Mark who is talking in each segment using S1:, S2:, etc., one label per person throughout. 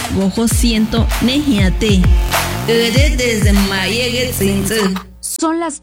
S1: Bojo siento nejiate. Desde Mayegue.
S2: Son las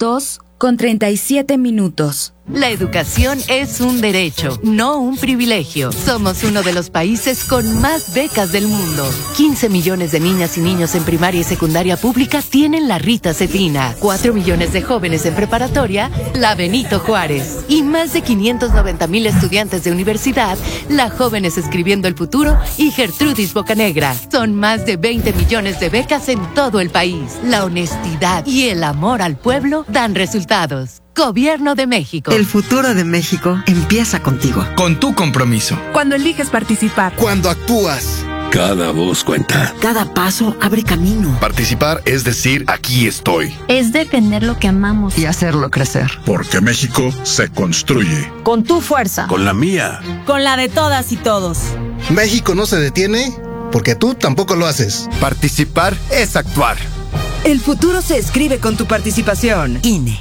S2: 2:37.
S3: La educación es un derecho, no un privilegio. Somos uno de los países con más becas del mundo. 15 millones de niñas y niños en primaria y secundaria pública tienen la Rita Cetina. 4 millones de jóvenes en preparatoria, la Benito Juárez. Y más de 590,000 estudiantes de universidad, la Jóvenes Escribiendo el Futuro y Gertrudis Bocanegra. Son más de 20 millones de becas en todo el país. La honestidad y el amor al pueblo dan resultados. Gobierno de México.
S4: El futuro de México empieza contigo.
S5: Con tu compromiso.
S6: Cuando eliges participar.
S7: Cuando actúas.
S8: Cada voz cuenta.
S4: Cada paso abre camino.
S7: Participar es decir, aquí estoy.
S9: Es defender lo que amamos.
S4: Y hacerlo crecer.
S8: Porque México se construye.
S6: Con tu fuerza.
S8: Con la mía.
S6: Con la de todas y todos.
S7: México no se detiene porque tú tampoco lo haces.
S5: Participar es actuar.
S6: El futuro se escribe con tu participación.
S4: INE.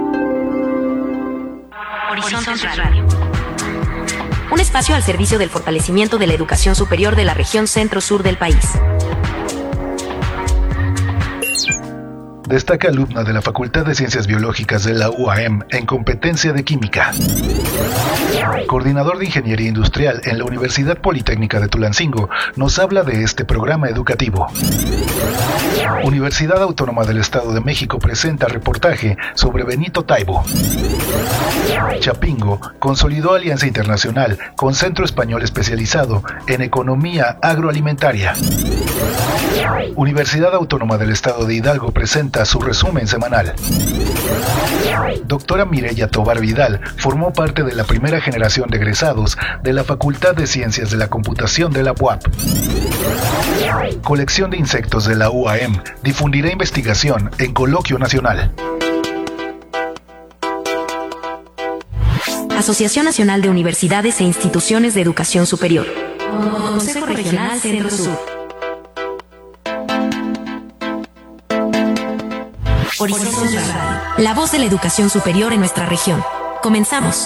S10: Horizontes Radio. Un espacio al servicio del fortalecimiento de la educación superior de la región centro-sur del país.
S11: Destaca alumna de la Facultad de Ciencias Biológicas de la UAM en competencia de química. Coordinador de Ingeniería Industrial en la Universidad Politécnica de Tulancingo nos habla de este programa educativo. Universidad Autónoma del Estado de México presenta reportaje sobre Benito Taibo. Chapingo consolidó alianza internacional con Centro Español especializado en economía agroalimentaria. Universidad Autónoma del Estado de Hidalgo presenta su resumen semanal. Doctora Mireya Tobar Vidal formó parte de la primera generación de egresados de la Facultad de Ciencias de la Computación de la UAP. Colección de insectos de la UAM difundirá investigación en coloquio nacional.
S10: Asociación Nacional de Universidades e Instituciones de Educación Superior. Consejo Regional Centro-Sur. Horizontes Radio. La voz de la educación superior en nuestra región. Comenzamos.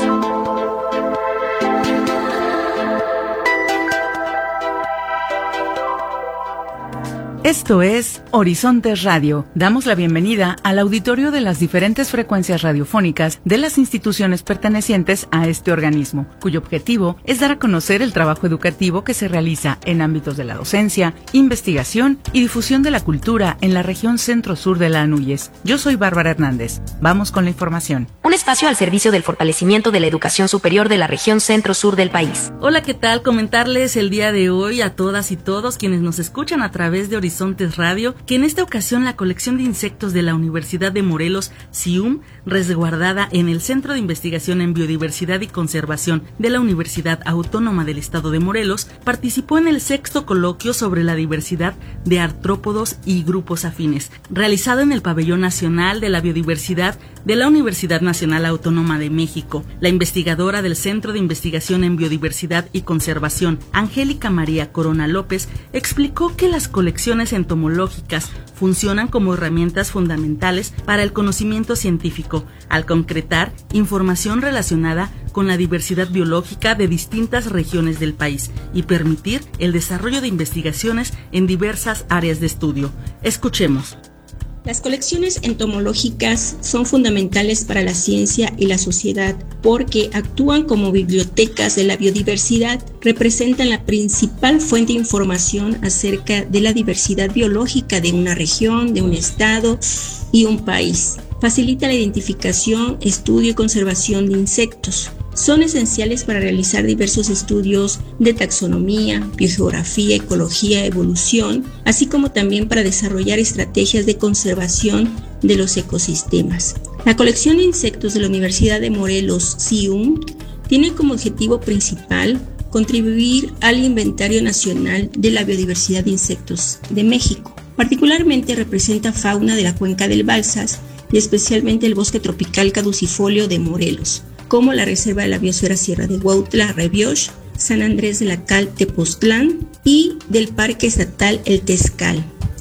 S6: Esto es Horizontes Radio. Damos la bienvenida al auditorio de las diferentes frecuencias radiofónicas de las instituciones pertenecientes a este organismo, cuyo objetivo es dar a conocer el trabajo educativo que se realiza en ámbitos de la docencia, investigación y difusión de la cultura en la región centro-sur de la Anuyes. Yo soy Bárbara Hernández. Vamos con la información.
S10: Un espacio al servicio del fortalecimiento de la educación superior de la región centro-sur del país.
S12: Hola, ¿qué tal? Comentarles el día de hoy a todas y todos quienes nos escuchan a través de Horizontes Radio, que en esta ocasión la colección de insectos de la Universidad de Morelos, CIUM, resguardada en el Centro de Investigación en Biodiversidad y Conservación de la Universidad Autónoma del Estado de Morelos, participó en el 6º coloquio sobre la diversidad de artrópodos y grupos afines, realizado en el Pabellón Nacional de la Biodiversidad de la Universidad Nacional Autónoma de México. La investigadora del Centro de Investigación en Biodiversidad y Conservación, Angélica María Corona López, explicó que las colecciones entomológicas funcionan como herramientas fundamentales para el conocimiento científico, al concretar información relacionada con la diversidad biológica de distintas regiones del país y permitir el desarrollo de investigaciones en diversas áreas de estudio. Escuchemos.
S13: Las colecciones entomológicas son fundamentales para la ciencia y la sociedad porque actúan como bibliotecas de la biodiversidad, representan la principal fuente de información acerca de la diversidad biológica de una región, de un estado y un país. Facilita la identificación, estudio y conservación de insectos. Son esenciales para realizar diversos estudios de taxonomía, biogeografía, ecología, evolución, así como también para desarrollar estrategias de conservación de los ecosistemas. La colección de insectos de la Universidad de Morelos, CIUM, tiene como objetivo principal contribuir al Inventario Nacional de la Biodiversidad de Insectos de México. Particularmente representa fauna de la cuenca del Balsas y especialmente el bosque tropical caducifolio de Morelos, como la Reserva de la Biosfera Sierra de Huautla, Rebiosh, San Andrés de la Cal, Tepoztlán y del Parque Estatal El Tezcal.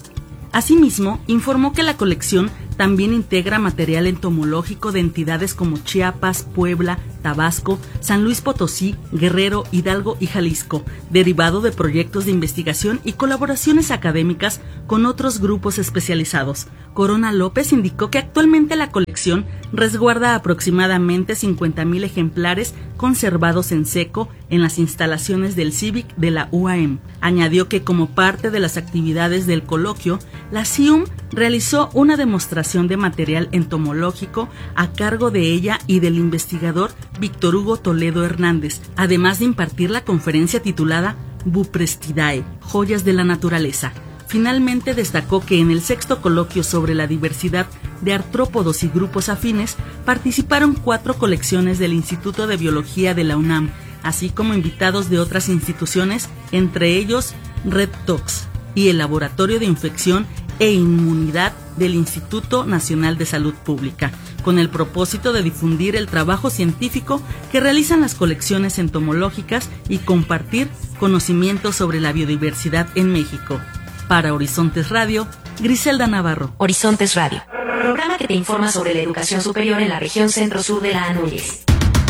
S12: Asimismo, informó que la colección también integra material entomológico de entidades como Chiapas, Puebla, Tabasco, San Luis Potosí, Guerrero, Hidalgo y Jalisco, derivado de proyectos de investigación y colaboraciones académicas con otros grupos especializados. Corona López indicó que actualmente la colección resguarda aproximadamente 50,000 ejemplares conservados en seco en las instalaciones del CIVIC de la UAM. Añadió que como parte de las actividades del coloquio, la CIUM realizó una demostración de material entomológico a cargo de ella y del investigador Víctor Hugo Toledo Hernández, además de impartir la conferencia titulada Buprestidae, Joyas de la Naturaleza. Finalmente destacó que en el 6º coloquio sobre la diversidad de artrópodos y grupos afines participaron 4 colecciones del Instituto de Biología de la UNAM, así como invitados de otras instituciones, entre ellos RedTox y el Laboratorio de Infección e Inmunidad del Instituto Nacional de Salud Pública, con el propósito de difundir el trabajo científico que realizan las colecciones entomológicas y compartir conocimientos sobre la biodiversidad en México. Para Horizontes Radio, Griselda Navarro.
S10: Horizontes Radio, programa que te informa sobre la educación superior en la región centro-sur de la Anúñez.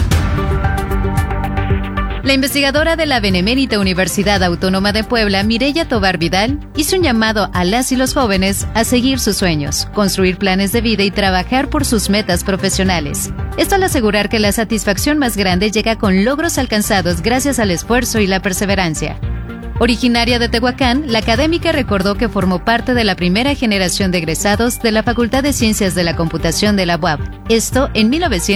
S14: La investigadora de la Benemérita Universidad Autónoma de Puebla, Mireya Tobar Vidal, hizo un llamado a las y los jóvenes a seguir sus sueños, construir planes de vida y trabajar por sus metas profesionales. Esto al asegurar que la satisfacción más grande llega con logros alcanzados gracias al esfuerzo y la perseverancia. Originaria de Tehuacán, la académica recordó que formó parte de la primera generación de egresados de la Facultad de Ciencias de la Computación de la UAP, esto en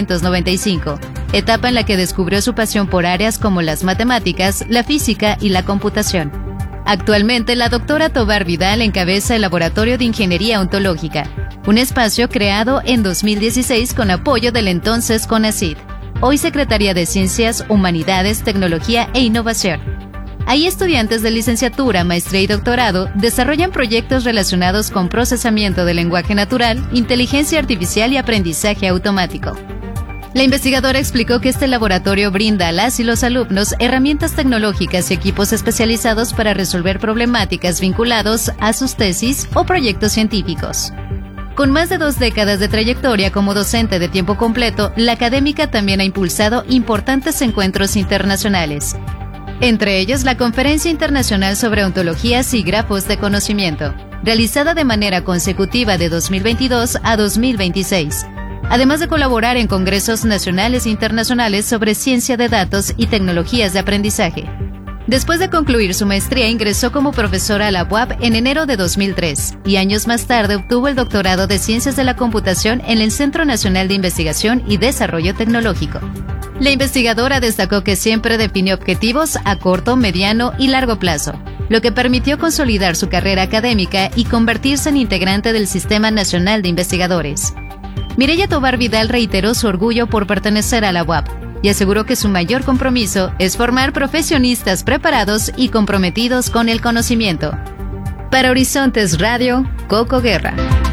S14: 1995, etapa en la que descubrió su pasión por áreas como las matemáticas, la física y la computación. Actualmente, la doctora Tobar Vidal encabeza el Laboratorio de Ingeniería Ontológica, un espacio creado en 2016 con apoyo del entonces CONACYT, hoy Secretaría de Ciencias, Humanidades, Tecnología e Innovación. Ahí estudiantes de licenciatura, maestría y doctorado desarrollan proyectos relacionados con procesamiento del lenguaje natural, inteligencia artificial y aprendizaje automático. La investigadora explicó que este laboratorio brinda a las y los alumnos herramientas tecnológicas y equipos especializados para resolver problemáticas vinculados a sus tesis o proyectos científicos. Con más de 2 décadas de trayectoria como docente de tiempo completo, la académica también ha impulsado importantes encuentros internacionales, entre ellos la Conferencia Internacional sobre Ontologías y Grafos de Conocimiento, realizada de manera consecutiva de 2022 a 2026, además de colaborar en congresos nacionales e internacionales sobre ciencia de datos y tecnologías de aprendizaje. Después de concluir su maestría, ingresó como profesora a la UAP en enero de 2003 y años más tarde obtuvo el doctorado de Ciencias de la Computación en el Centro Nacional de Investigación y Desarrollo Tecnológico. La investigadora destacó que siempre definió objetivos a corto, mediano y largo plazo, lo que permitió consolidar su carrera académica y convertirse en integrante del Sistema Nacional de Investigadores. Mireya Tobar Vidal reiteró su orgullo por pertenecer a la UAP y aseguró que su mayor compromiso es formar profesionistas preparados y comprometidos con el conocimiento. Para Horizontes Radio, Coco Guerra.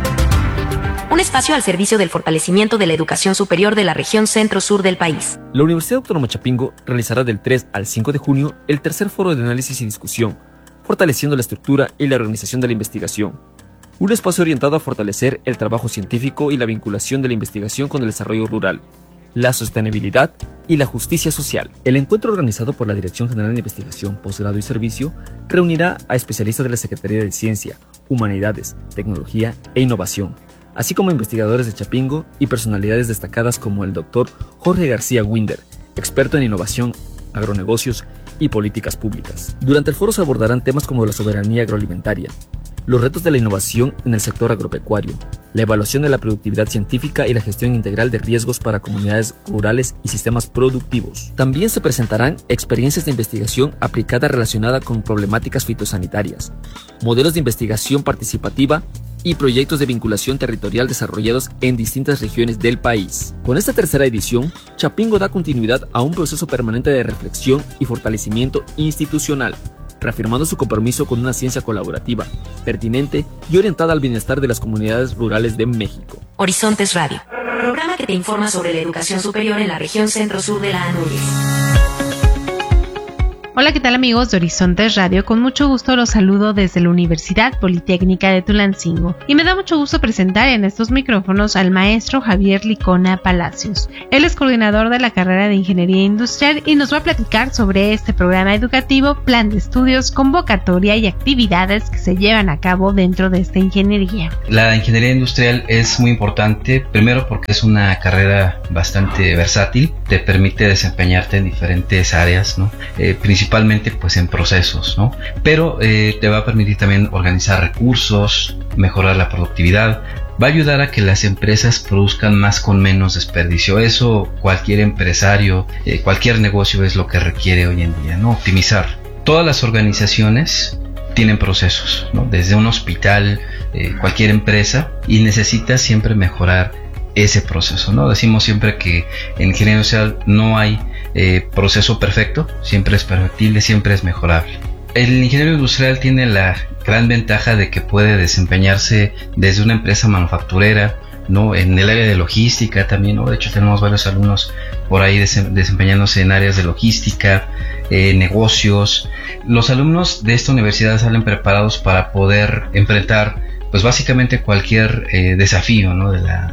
S10: Un espacio al servicio del fortalecimiento de la educación superior de la región centro-sur del país.
S15: La Universidad Autónoma Chapingo realizará del 3 al 5 de junio el tercer foro de análisis y discusión, fortaleciendo la estructura y la organización de la investigación. Un espacio orientado a fortalecer el trabajo científico y la vinculación de la investigación con el desarrollo rural, la sostenibilidad y la justicia social. El encuentro, organizado por la Dirección General de Investigación, Posgrado y Servicio, reunirá a especialistas de la Secretaría de Ciencia, Humanidades, Tecnología e Innovación, así como investigadores de Chapingo y personalidades destacadas como el Dr. Jorge García Winder, experto en innovación, agronegocios y políticas públicas. Durante el foro se abordarán temas como la soberanía agroalimentaria, los retos de la innovación en el sector agropecuario, la evaluación de la productividad científica y la gestión integral de riesgos para comunidades rurales y sistemas productivos. También se presentarán experiencias de investigación aplicada relacionada con problemáticas fitosanitarias, modelos de investigación participativa y proyectos de vinculación territorial desarrollados en distintas regiones del país. Con esta tercera edición, Chapingo da continuidad a un proceso permanente de reflexión y fortalecimiento institucional, reafirmando su compromiso con una ciencia colaborativa, pertinente y orientada al bienestar de las comunidades rurales de México.
S10: Horizontes Radio, programa que te informa sobre la educación superior en la región centro-sur de la Anúñez.
S16: Hola, ¿qué tal amigos de Horizontes Radio? Con mucho gusto los saludo desde la Universidad Politécnica de Tulancingo y me da mucho gusto presentar en estos micrófonos al maestro Javier Licona Palacios. Él es coordinador de la carrera de Ingeniería Industrial y nos va a platicar sobre este programa educativo, plan de estudios, convocatoria y actividades que se llevan a cabo dentro de esta ingeniería.
S17: La ingeniería industrial es muy importante, primero porque es una carrera bastante versátil, te permite desempeñarte en diferentes áreas, ¿no? Principalmente pues en procesos, ¿no? Pero te va a permitir también organizar recursos, mejorar la productividad, va a ayudar a que las empresas produzcan más con menos desperdicio. Eso cualquier empresario, cualquier negocio es lo que requiere hoy en día, ¿no? Optimizar. Todas las organizaciones tienen procesos, ¿no? Desde un hospital, cualquier empresa, y necesita siempre mejorar ese proceso, ¿no? Decimos siempre que en ingeniería industrial no hay proceso perfecto, siempre es perfectible, siempre es mejorable. El ingeniero industrial tiene la gran ventaja de que puede desempeñarse desde una empresa manufacturera, ¿no? En el área de logística también, ¿no? De hecho tenemos varios alumnos por ahí desempeñándose en áreas de logística, negocios. Los alumnos de esta universidad salen preparados para poder enfrentar pues básicamente cualquier desafío, ¿no?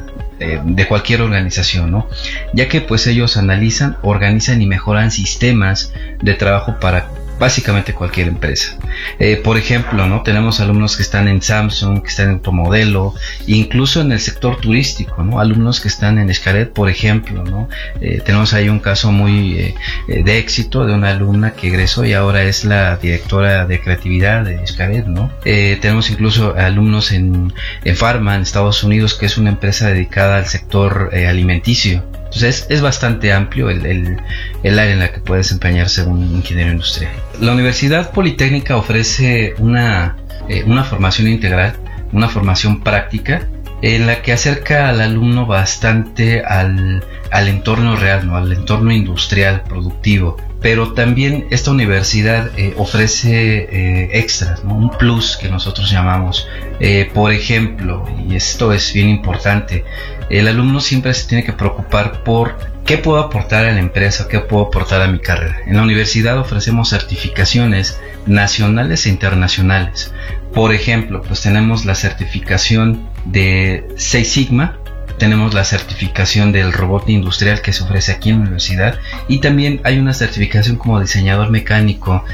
S17: De cualquier organización, ¿no? Ya que pues ellos analizan, organizan y mejoran sistemas de trabajo para básicamente cualquier empresa. Por ejemplo, ¿no? Tenemos alumnos que están en Samsung, que están en Automodelo, incluso en el sector turístico, ¿no? Alumnos que están en Xcaret, por ejemplo, ¿no? Tenemos ahí un caso muy de éxito de una alumna que egresó y ahora es la directora de creatividad de Xcaret, ¿no? Tenemos incluso alumnos en Pharma, en Estados Unidos, que es una empresa dedicada al sector alimenticio. Entonces es bastante amplio el área en la que puede desempeñarse un ingeniero industrial. La Universidad Politécnica ofrece una formación integral, una formación práctica en la que acerca al alumno bastante al entorno real, ¿no? Al entorno industrial, productivo. Pero también esta universidad ofrece extras, ¿no? Un plus que nosotros llamamos. Por ejemplo, y esto es bien importante, el alumno siempre se tiene que preocupar por qué puedo aportar a la empresa, qué puedo aportar a mi carrera. En la universidad ofrecemos certificaciones nacionales e internacionales. Por ejemplo, pues tenemos la certificación de Six Sigma, tenemos la certificación del robot industrial que se ofrece aquí en la universidad, y también hay una certificación como diseñador mecánico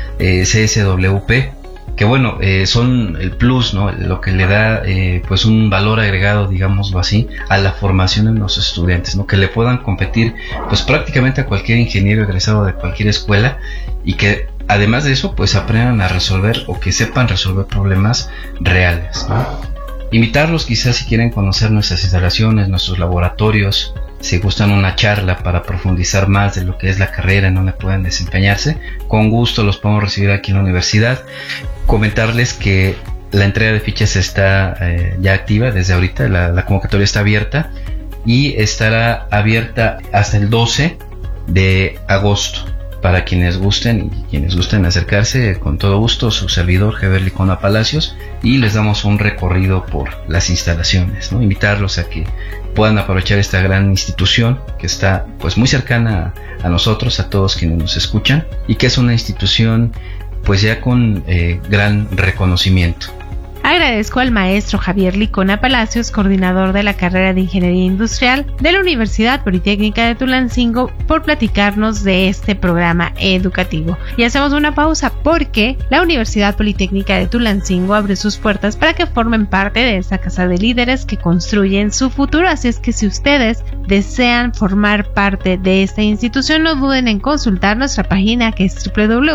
S17: CSWP, que bueno, son el plus, ¿no? Lo que le da pues un valor agregado, digámoslo así, a la formación en los estudiantes, ¿no? Que le puedan competir pues prácticamente a cualquier ingeniero egresado de cualquier escuela, y que además de eso pues aprendan a resolver o que sepan resolver problemas reales, ¿no? Invitarlos quizás si quieren conocer nuestras instalaciones, nuestros laboratorios, si gustan una charla para profundizar más de lo que es la carrera en donde pueden desempeñarse, con gusto los podemos recibir aquí en la universidad. Comentarles que la entrega de fichas está ya activa desde ahorita, la convocatoria está abierta y estará abierta hasta el 12 de agosto. Para quienes gusten acercarse, con todo gusto, su servidor Javier Licona Palacios, y les damos un recorrido por las instalaciones, ¿no? Invitarlos a que puedan aprovechar esta gran institución que está pues muy cercana a nosotros, a todos quienes nos escuchan, y que es una institución pues ya con gran reconocimiento.
S16: Agradezco al maestro Javier Licona Palacios, coordinador de la carrera de Ingeniería Industrial de la Universidad Politécnica de Tulancingo, por platicarnos de este programa educativo. Y hacemos una pausa porque la Universidad Politécnica de Tulancingo abre sus puertas para que formen parte de esta casa de líderes que construyen su futuro. Así es que si ustedes desean formar parte de esta institución, no duden en consultar nuestra página, que es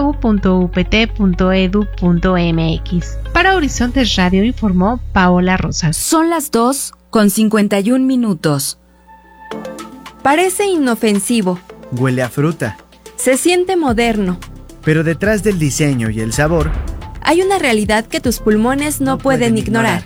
S16: www.upt.edu.mx. Para Horizontes Radio informó Paola Rosas.
S2: Son las 2:51.
S18: Parece inofensivo.
S19: Huele a fruta.
S18: Se siente moderno.
S19: Pero detrás del diseño y el sabor,
S18: hay una realidad que tus pulmones no pueden ignorar.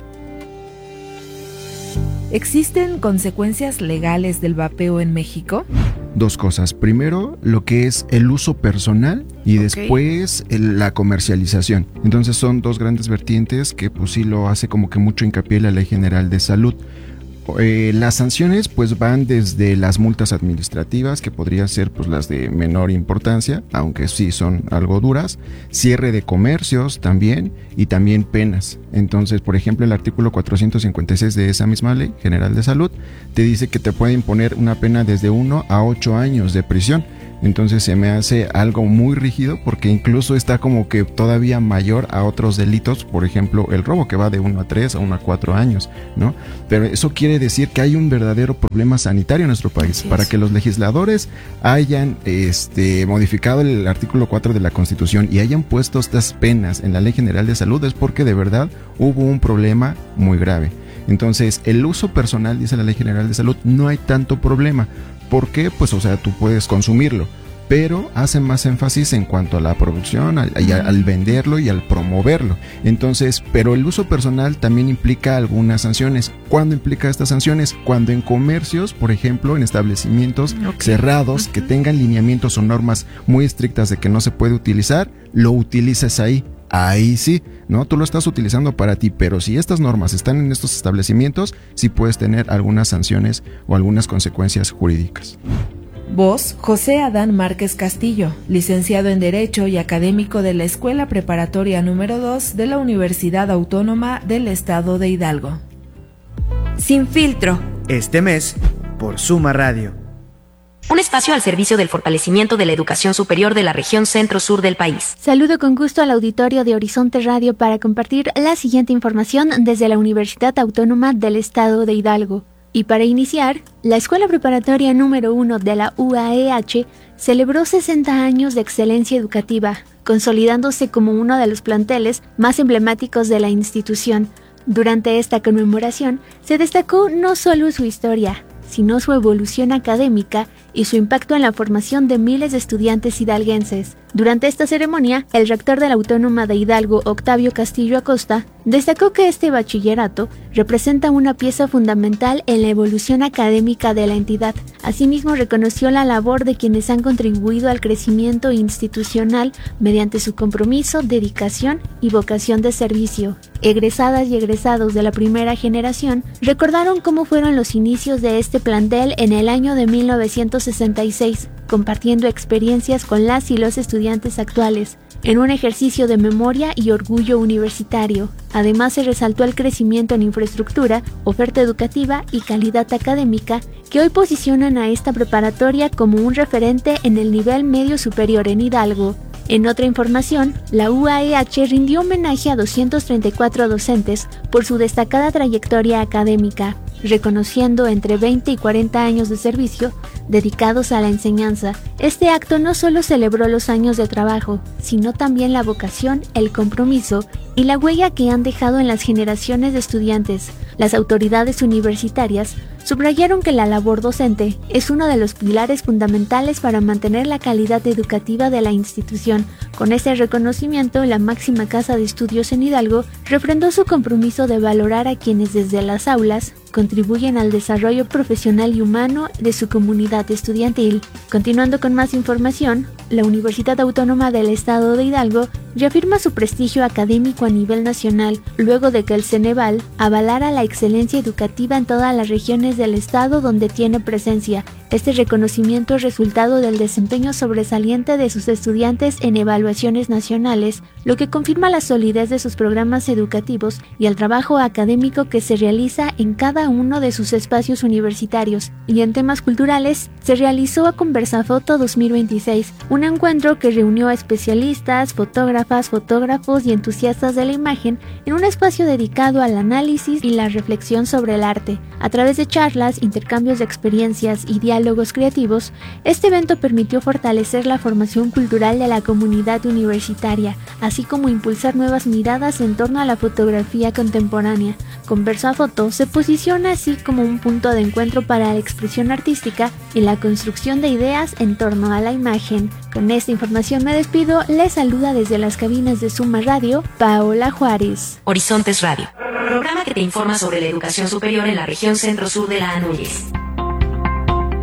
S20: ¿Existen consecuencias legales del vapeo en México?
S21: Dos cosas. Primero, lo que es el uso personal y después la comercialización. Entonces son dos grandes vertientes que pues sí lo hace como que mucho hincapié la Ley General de Salud. Las sanciones pues van desde las multas administrativas, que podría ser pues las de menor importancia, aunque sí son algo duras, cierre de comercios también, y también penas. Entonces, por ejemplo, el artículo 456 de esa misma Ley General de Salud te dice que te puede imponer una pena desde 1 a 8 años de prisión. Entonces se me hace algo muy rígido, porque incluso está como que todavía mayor a otros delitos, por ejemplo el robo, que va de 1 a 3 a 1 a 4 años, ¿no? Pero eso quiere decir que hay un verdadero problema sanitario en nuestro país. Para que los legisladores hayan modificado el artículo 4 de la Constitución y hayan puesto estas penas en la Ley General de Salud, es porque de verdad hubo un problema muy grave. Entonces, el uso personal, dice la Ley General de Salud, no hay tanto problema. ¿Por qué? Pues, o sea, tú puedes consumirlo, pero hacen más énfasis en cuanto a la producción, al venderlo y al promoverlo. Entonces, pero el uso personal también implica algunas sanciones. ¿Cuándo implica estas sanciones? Cuando en comercios, por ejemplo, en establecimientos cerrados, que tengan lineamientos o normas muy estrictas de que no se puede utilizar, lo utilices ahí. Ahí sí, ¿no? Tú lo estás utilizando para ti, pero si estas normas están en estos establecimientos, sí puedes tener algunas sanciones o algunas consecuencias jurídicas.
S20: Voz, José Adán Márquez Castillo, licenciado en Derecho y académico de la Escuela Preparatoria número 2 de la Universidad Autónoma del Estado de Hidalgo.
S18: Sin filtro.
S19: Este mes, por Suma Radio.
S10: Un espacio al servicio del fortalecimiento de la educación superior de la región centro-sur del país.
S1: Saludo con gusto al auditorio de Horizonte Radio para compartir la siguiente información desde la Universidad Autónoma del Estado de Hidalgo. Y para iniciar, la Escuela Preparatoria número 1 de la UAEH celebró 60 años de excelencia educativa, consolidándose como uno de los planteles más emblemáticos de la institución. Durante esta conmemoración se destacó no solo su historia, sino su evolución académica y su impacto en la formación de miles de estudiantes hidalguenses. Durante esta ceremonia, el rector de la Autónoma de Hidalgo, Octavio Castillo Acosta, destacó que este bachillerato representa una pieza fundamental en la evolución académica de la entidad. Asimismo, reconoció la labor de quienes han contribuido al crecimiento institucional mediante su compromiso, dedicación y vocación de servicio. Egresadas y egresados de la primera generación recordaron cómo fueron los inicios de este plantel en el año de 1966, compartiendo experiencias con las y los estudiantes actuales, en un ejercicio de memoria y orgullo universitario. Además, se resaltó el crecimiento en infraestructura, oferta educativa y calidad académica, que hoy posicionan a esta preparatoria como un referente en el nivel medio superior en Hidalgo. En otra información, la UAEH rindió homenaje a 234 docentes por su destacada trayectoria académica, reconociendo entre 20 y 40 años de servicio dedicados a la enseñanza. Este acto no solo celebró los años de trabajo, sino también la vocación, el compromiso y la huella que han dejado en las generaciones de estudiantes. Las autoridades universitarias subrayaron que la labor docente es uno de los pilares fundamentales para mantener la calidad educativa de la institución. Con este reconocimiento, la máxima casa de estudios en Hidalgo refrendó su compromiso de valorar a quienes desde las aulas contribuyen al desarrollo profesional y humano de su comunidad estudiantil. Continuando con más información, la Universidad Autónoma del Estado de Hidalgo reafirma su prestigio académico a nivel nacional, luego de que el Ceneval avalara la excelencia educativa en todas las regiones del estado donde tiene presencia. Este reconocimiento es resultado del desempeño sobresaliente de sus estudiantes en evaluaciones nacionales, lo que confirma la solidez de sus programas educativos y el trabajo académico que se realiza en cada uno de sus espacios universitarios. Y en temas culturales, se realizó Conversafoto 2026, un encuentro que reunió a especialistas, fotógrafas, fotógrafos y entusiastas de la imagen en un espacio dedicado al análisis y la reflexión sobre el arte. A través de charlas, intercambios de experiencias y diálogos creativos, este evento permitió fortalecer la formación cultural de la comunidad universitaria, así como impulsar nuevas miradas en torno a la fotografía contemporánea. Conversafoto se posiciona así como un punto de encuentro para la expresión artística y la construcción de ideas en torno a la imagen. Con esta información me despido, les saluda desde las cabinas de Suma Radio, Paola Juárez.
S10: Horizontes Radio, programa que te informa sobre la educación superior en la región centro-sur de la ANUYES.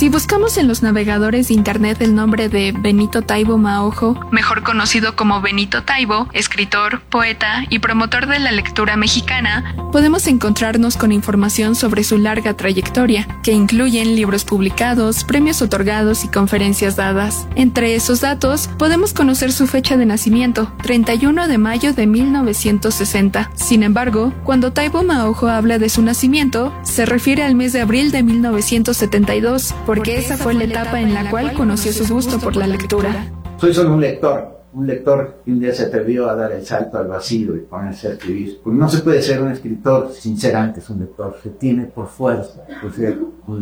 S3: Si buscamos en los navegadores de internet el nombre de Benito Taibo Maojo, mejor conocido como Benito Taibo, escritor, poeta y promotor de la lectura mexicana, podemos encontrarnos con información sobre su larga trayectoria, que incluyen libros publicados, premios otorgados y conferencias dadas. Entre esos datos, podemos conocer su fecha de nacimiento, 31 de mayo de 1960. Sin embargo, cuando Taibo Maojo habla de su nacimiento, se refiere al mes de abril de 1972, porque esa fue la etapa en la cual conoció su gusto por la lectura.
S22: Soy solo un lector que un día se atrevió a dar el salto al vacío y ponerse a escribir. Pues no se puede ser un escritor sin ser antes un lector, se tiene por fuerza por ser un